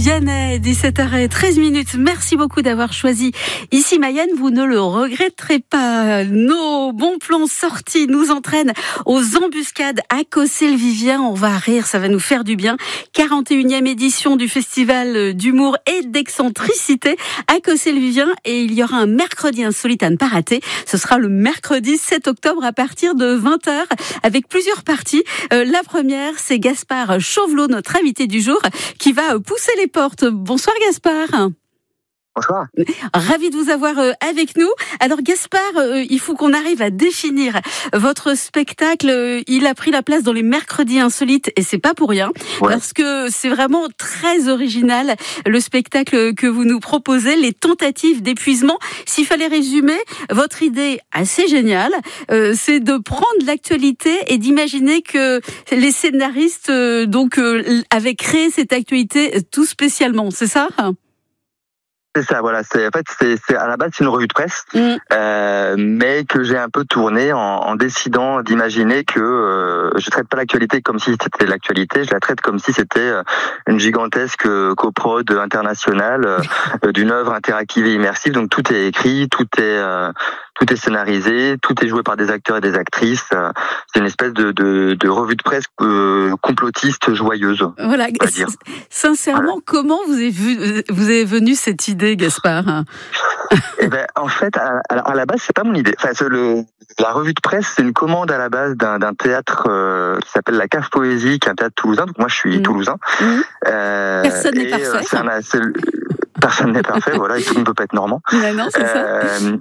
Vianney, 17h13. Merci beaucoup d'avoir choisi Ici Mayenne. Vous ne le regretterez pas. Nos bons plans sortis nous entraînent aux embuscades à Cossé-le-Vivien. On va rire, ça va nous faire du bien. 41e édition du festival d'humour et d'excentricité à Cossé-le-Vivien. Et il y aura un mercredi insolite à ne pas rater. Ce sera le mercredi 7 octobre à partir de 20h avec plusieurs parties. La première, c'est Gaspard Chauvelot, notre invité du jour, qui va pousser les portes. Bonsoir Gaspard. Bonsoir. Ravi de vous avoir avec nous. Alors Gaspard, il faut qu'on arrive à définir votre spectacle. Il a pris la place dans les mercredis insolites et c'est pas pour rien, parce que c'est vraiment très original le spectacle que vous nous proposez, les tentatives d'épuisement. S'il fallait résumer, votre idée assez géniale, c'est de prendre l'actualité et d'imaginer que les scénaristes avaient créé cette actualité tout spécialement, c'est ça ? C'est ça, voilà. C'est à la base c'est une revue de presse, mais que j'ai un peu tourné en décidant d'imaginer que je traite pas l'actualité comme si c'était l'actualité, je la traite comme si c'était une gigantesque coprode internationale d'une œuvre interactive et immersive. Donc tout est écrit, tout est scénarisé, tout est joué par des acteurs et des actrices. C'est une espèce de revue de presse complotiste joyeuse. Voilà. Sincèrement, comment vous est venue cette idée, Gaspard? Eh ben, en fait, à la base, c'est pas mon idée. Enfin, la revue de presse, c'est une commande à la base d'un théâtre qui s'appelle la Cave Poésie, qui est un théâtre toulousain. Donc moi, je suis toulousain. Personne n'est parfait. Personne n'est parfait, voilà, et tout ne peut pas être normand. Non, c'est ça.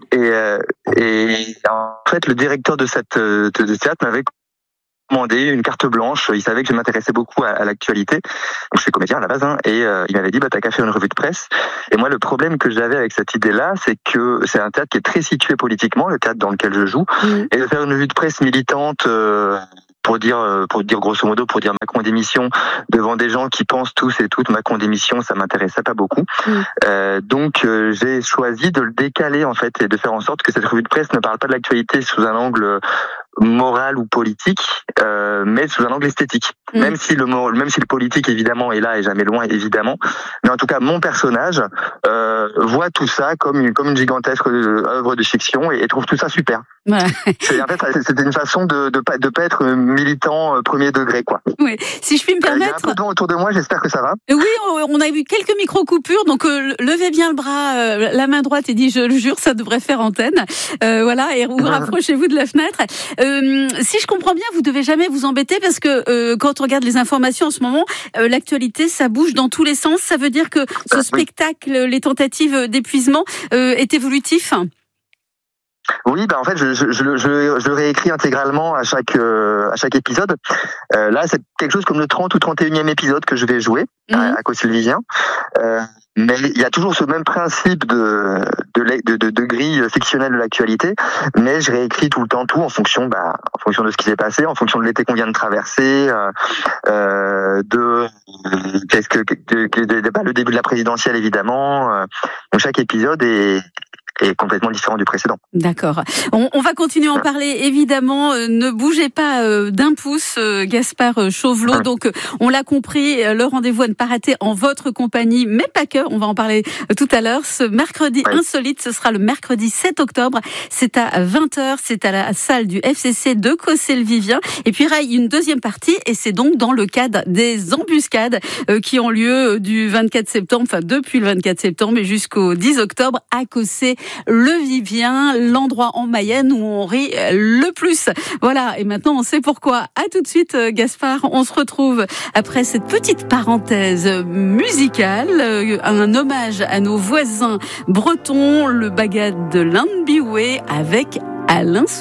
Et en fait, le directeur de ce théâtre m'avait demandé une carte blanche. Il savait que je m'intéressais beaucoup à l'actualité. Donc, je suis comédien à la base, et il m'avait dit, t'as qu'à faire une revue de presse. Et moi, le problème que j'avais avec cette idée-là, c'est que c'est un théâtre qui est très situé politiquement, le théâtre dans lequel je joue, et de faire une revue de presse militante, pour dire grosso modo, pour dire Macron démission devant des gens qui pensent tous et toutes Macron démission, ça m'intéressait pas beaucoup. Donc j'ai choisi de le décaler en fait et de faire en sorte que cette revue de presse ne parle pas de l'actualité sous un angle moral ou politique, mais sous un angle esthétique. Même si le politique évidemment est là et jamais loin évidemment, mais en tout cas mon personnage voit tout ça comme une gigantesque œuvre de fiction et trouve tout ça super. Ouais. En fait, c'était une façon de pas être militant premier degré, quoi. Oui. Si je puis me permettre. Il y a un peu de vent autour de moi, j'espère que ça va. Oui, on a vu quelques micro-coupures, donc levez bien le bras, la main droite et dit je le jure, ça devrait faire antenne. Voilà, et vous rapprochez-vous de la fenêtre. Si je comprends bien, vous devez jamais vous embêter parce que quand on regarde les informations en ce moment, l'actualité, ça bouge dans tous les sens. Ça veut dire que ce spectacle, les tentatives d'épuisement, est évolutif. Oui, en fait, je le réécris intégralement à chaque épisode. Là, c'est quelque chose comme le 30 ou 31e épisode que je vais jouer à Cossé-le-Vivien. Mais il y a toujours ce même principe de grille fictionnelle de l'actualité, mais je réécris tout le temps tout en fonction de ce qui s'est passé, en fonction de l'été qu'on vient de traverser, le début de la présidentielle évidemment. Donc chaque épisode est complètement différent du précédent. D'accord. On va continuer à en parler, évidemment. Ne bougez pas d'un pouce, Gaspard Chauvelot. Donc, on l'a compris, le rendez-vous à ne pas rater en votre compagnie, mais pas que. On va en parler tout à l'heure. Ce mercredi insolite, ce sera le mercredi 7 octobre. C'est à 20h. C'est à la salle du FCC de Cossé-le-Vivien. Et puis, il y aura une deuxième partie, et c'est donc dans le cadre des embuscades qui ont lieu du 24 septembre, enfin, depuis le 24 septembre et jusqu'au 10 octobre à Cossé-le-Vivien, l'endroit en Mayenne où on rit le plus. Voilà, et maintenant on sait pourquoi. À tout de suite, Gaspard. On se retrouve après cette petite parenthèse musicale, un hommage à nos voisins bretons, le bagad de l'Anbioué avec Alain